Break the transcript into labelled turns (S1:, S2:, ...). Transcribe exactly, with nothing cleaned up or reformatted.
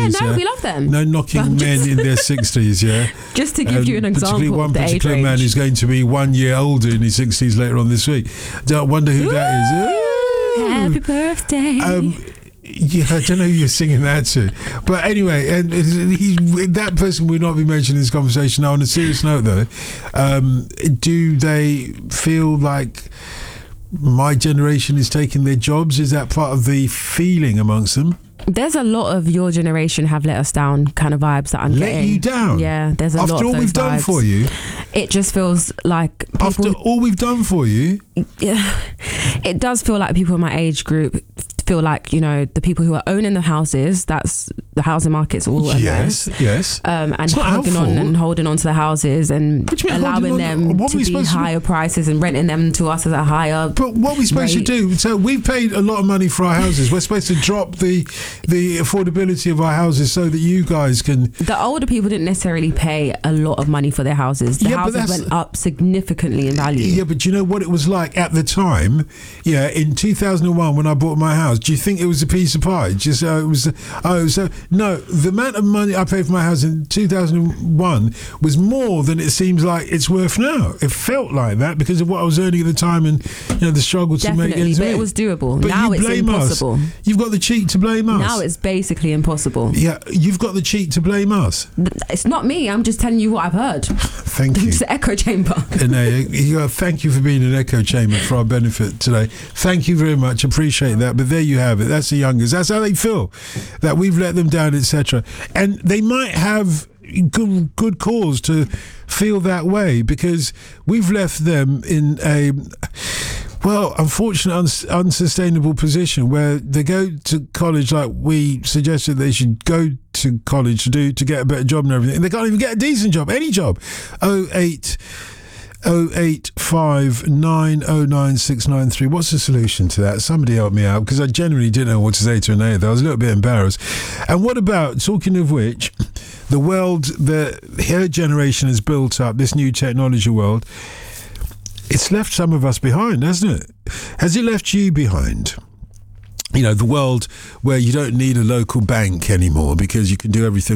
S1: sixties.
S2: Yeah, no,
S1: yeah?
S2: we love them.
S1: No knocking
S2: But
S1: men
S2: just-
S1: in their sixties, yeah.
S2: Just to give
S1: Um,
S2: you an example
S1: particularly one
S2: of the age
S1: particular man
S2: range.
S1: who's going to be one year older in his sixties later on this week. Don't wonder who that is. Ooh.
S2: Happy birthday.
S1: Um, yeah, I don't know who you're singing that to, but anyway, and he's, that person will not be mentioned in this conversation. Now, on a serious note, though, um, do they feel like my generation is taking their jobs? Is that part of the feeling amongst them?
S2: There's a lot of your generation have let us down kind of vibes that I'm
S1: Let
S2: getting.
S1: you down?
S2: Yeah, there's a
S1: After
S2: lot of
S1: all
S2: those
S1: we've done
S2: vibes.
S1: for you?
S2: It just feels like people,
S1: After all we've done for you?
S2: yeah, it does feel like people in my age group feel like, you know, the people who are owning the houses, that's the housing market's all a
S1: Yes,
S2: mess.
S1: yes.
S2: Um, and
S1: It's not our
S2: holding on
S1: fault.
S2: and holding on to the houses and
S1: What do you mean
S2: allowing
S1: holding on?
S2: them
S1: What
S2: to
S1: are we
S2: be
S1: supposed to do?
S2: higher prices and renting them to us at a higher.
S1: But what are we supposed
S2: rate.
S1: to do? So we've paid a lot of money for our houses. We're supposed to drop the the affordability of our houses so that you guys can.
S2: The older people didn't necessarily pay a lot of money for their houses. The
S1: Yeah, but
S2: houses
S1: that's-
S2: went up significantly in value.
S1: Yeah, but you know what it was like at the time? Yeah, in two thousand one when I bought my house, do you think it was a piece of pie? Just uh, it was. Oh, so no. The amount of money I paid for my house in two thousand one was more than it seems like it's worth now. It felt like that because of what I was earning at the time and you know the struggle to make
S2: Definitely,
S1: ends
S2: but
S1: meet.
S2: it was doable.
S1: But
S2: Now
S1: you
S2: it's
S1: blame
S2: impossible.
S1: us. You've got the cheek to blame us.
S2: Now it's basically impossible.
S1: Yeah, you've got the cheek to blame us.
S2: It's not me. I'm just telling you what I've heard.
S1: Thank you.
S2: It's an echo chamber.
S1: Inea, you know, thank you for being an echo chamber for our benefit today. Thank you very much. Appreciate that. But there you have it. That's the youngers. That's how they feel, that we've let them down, et cetera. And they might have good good cause to feel that way because we've left them in a, well, unfortunate, uns- unsustainable position where they go to college like we suggested they should go to college to do to get a better job and everything, and they can't even get a decent job, any job. oh eight oh eight five nine oh nine six nine three. What's the solution to that? Somebody help me out because I genuinely didn't know what to say to Inea there. I was a little bit embarrassed. And what about, talking of which, the world that her generation has built up, this new technology world, it's left some of us behind, hasn't it? Has it left you behind? You know, the world where you don't need a local bank anymore because you can do everything